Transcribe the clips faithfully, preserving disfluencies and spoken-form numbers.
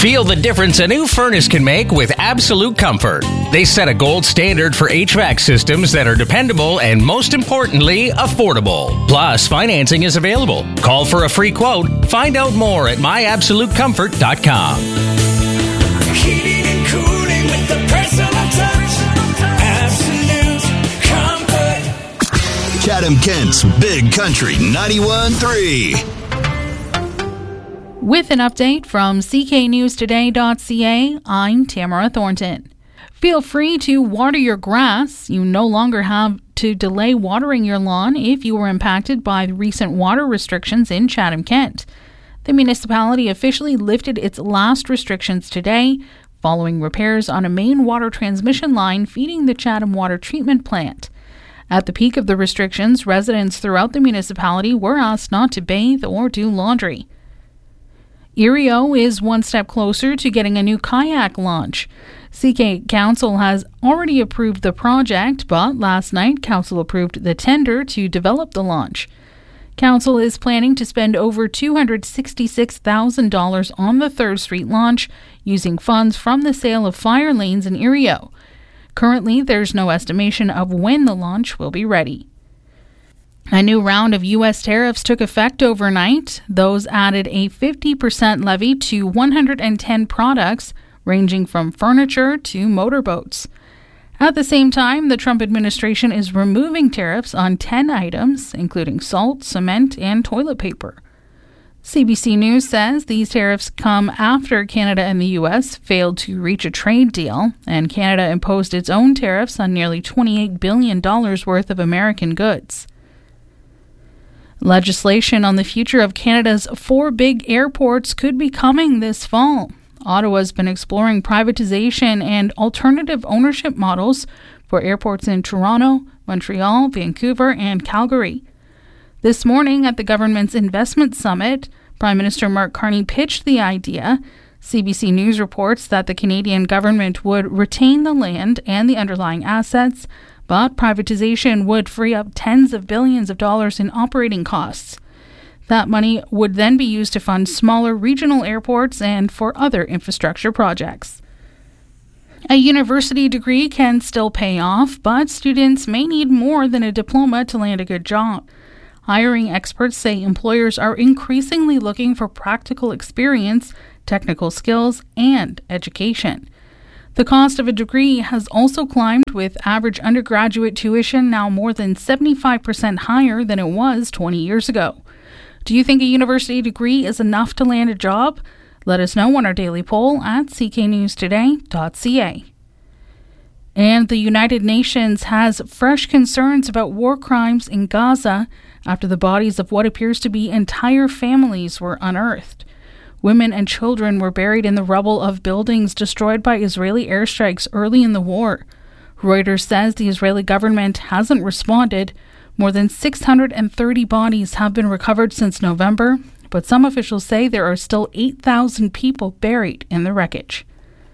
Feel the difference a new furnace can make with Absolute Comfort. They set a gold standard for H V A C systems that are dependable and, most importantly, affordable. Plus, financing is available. Call for a free quote. Find out more at my absolute comfort dot com. Heating and cooling with the personal touch. Absolute Comfort. Chatham Kent's Big Country ninety-one point three. With an update from C K news today dot c a, I'm Tamara Thornton. Feel free to water your grass. You no longer have to delay watering your lawn if you were impacted by the recent water restrictions in Chatham Kent. The municipality officially lifted its last restrictions today, following repairs on a main water transmission line feeding the Chatham Water Treatment Plant. At the peak of the restrictions, residents throughout the municipality were asked not to bathe or do laundry. Erio is one step closer to getting a new kayak launch. C K Council has already approved the project, but last night Council approved the tender to develop the launch. Council is planning to spend over two hundred sixty-six thousand dollars on the third Street launch, using funds from the sale of fire lanes in Erio. Currently, there's no estimation of when the launch will be ready. A new round of U S tariffs took effect overnight. Those added a fifty percent levy to one hundred ten products, ranging from furniture to motorboats. At the same time, the Trump administration is removing tariffs on ten items, including salt, cement, and toilet paper. C B C News says these tariffs come after Canada and the U S failed to reach a trade deal, and Canada imposed its own tariffs on nearly twenty-eight billion dollars worth of American goods. Legislation on the future of Canada's four big airports could be coming this fall. Ottawa's been exploring privatization and alternative ownership models for airports in Toronto, Montreal, Vancouver, and Calgary. This morning at the government's investment summit, Prime Minister Mark Carney pitched the idea. C B C News reports that the Canadian government would retain the land and the underlying assets, but privatization would free up tens of billions of dollars in operating costs. That money would then be used to fund smaller regional airports and for other infrastructure projects. A university degree can still pay off, but students may need more than a diploma to land a good job. Hiring experts say employers are increasingly looking for practical experience, technical skills, and education. The cost of a degree has also climbed, with average undergraduate tuition now more than seventy-five percent higher than it was twenty years ago. Do you think a university degree is enough to land a job? Let us know on our daily poll at c k news today dot c a. And the United Nations has fresh concerns about war crimes in Gaza after the bodies of what appears to be entire families were unearthed. Women and children were buried in the rubble of buildings destroyed by Israeli airstrikes early in the war. Reuters says the Israeli government hasn't responded. More than six hundred thirty bodies have been recovered since November, but some officials say there are still eight thousand people buried in the wreckage.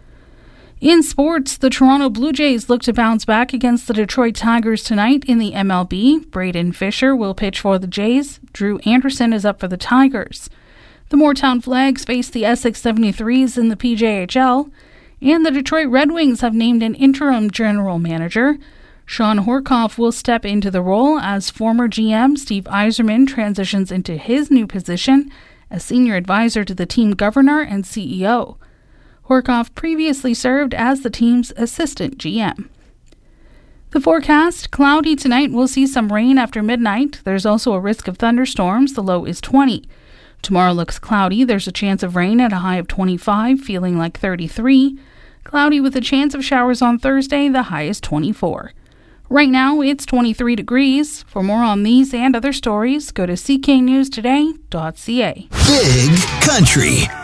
In sports, the Toronto Blue Jays look to bounce back against the Detroit Tigers tonight in the M L B. Braden Fisher will pitch for the Jays. Drew Anderson is up for the Tigers. The Moortown Flags face the Essex seventy-threes in the P J H L, and the Detroit Red Wings have named an interim general manager. Sean Horkoff will step into the role as former G M Steve Yzerman transitions into his new position as senior advisor to the team governor and C E O. Horkoff previously served as the team's assistant G M. The forecast: cloudy tonight. We'll see some rain after midnight. There's also a risk of thunderstorms. The low is twenty. Tomorrow looks cloudy. There's a chance of rain at a high of twenty-five, feeling like thirty-three. Cloudy with a chance of showers on Thursday. The high is twenty-four. Right now, it's twenty-three degrees. For more on these and other stories, go to c k news today dot c a. Big Country